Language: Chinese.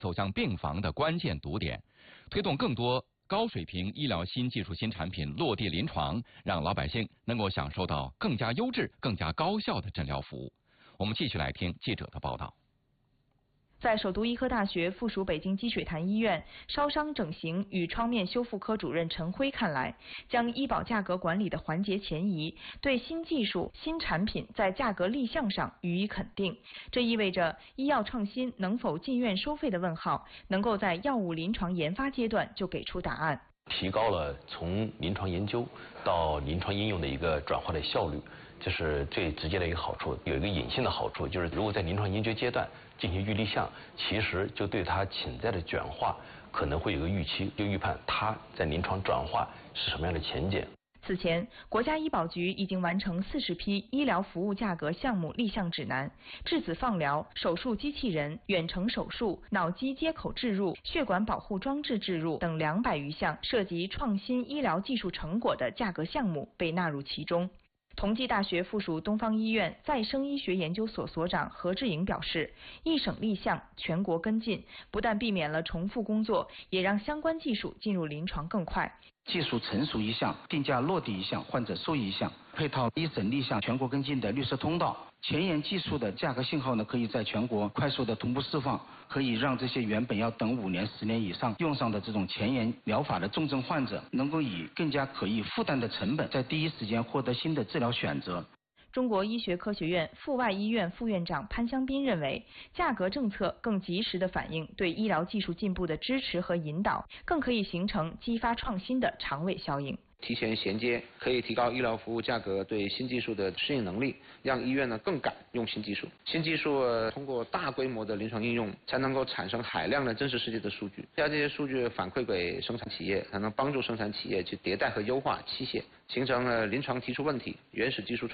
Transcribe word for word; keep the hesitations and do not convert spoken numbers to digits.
走向病房的关键堵点，推动更多高水平医疗新技术新产品落地临床，让老百姓能够享受到更加优质、更加高效的诊疗服务。我们继续来听记者的报道。 在首都医科大学附属北京积水潭医院烧伤整形与创面修复科主任陈辉看来，将医保价格管理的环节前移，对新技术、新产品在价格立项上予以肯定。这意味着医药创新能否进院收费的问号，能够在药物临床研发阶段就给出答案， 提高了从临床研究到临床应用的一个转化的效率。这是最直接的一个好处，有一个隐性的好处，就是如果在临床研究阶段进行预立项，其实就对它潜在的转化可能会有个预期，就预判它在临床转化是什么样的前景。 此前，国家医保局已经完成四十批医疗服务价格项目立项指南，质子放疗、手术机器人、远程手术、脑机接口置入、血管保护装置置入等两百余项涉及创新医疗技术成果的价格项目被纳入其中。同济大学附属东方医院再生医学研究所所长何志颖表示，一省立项，全国跟进，不但避免了重复工作，也让相关技术进入临床更快。 技术成熟一项，定价落地一项，患者受益一项，配套一省立项、全国跟进的绿色通道。前沿技术的价格信号呢，可以在全国快速的同步释放，可以让这些原本要等五年、十年以上用上的这种前沿疗法的重症患者，能够以更加可以负担的成本，在第一时间获得新的治疗选择。 中国医学科学院阜外医院副院长潘香斌认为，价格政策更及时地反映对医疗技术进步的支持和引导，更可以形成激发创新的长尾效应。 提前衔接，可以提高医疗服务价格对新技术的适应能力，让医院呢更敢用新技术。新技术通过大规模的临床应用，才能够产生海量的真实世界的数据，将这些数据反馈给生产企业，才能帮助生产企业去迭代和优化器械，形成了临床提出问题、原始技术